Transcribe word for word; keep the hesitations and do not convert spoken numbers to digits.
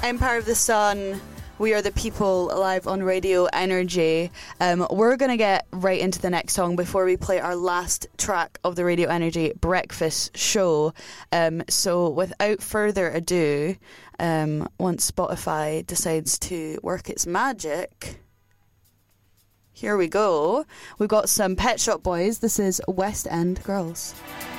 Empire of the Sun. We are the people live on Radio Energy. Um, we're going to get right into the next song before we play our last track of the Radio Energy breakfast show. Um, so without further ado, um, once Spotify decides to work its magic, here we go. We've got some Pet Shop Boys. This is West End Girls.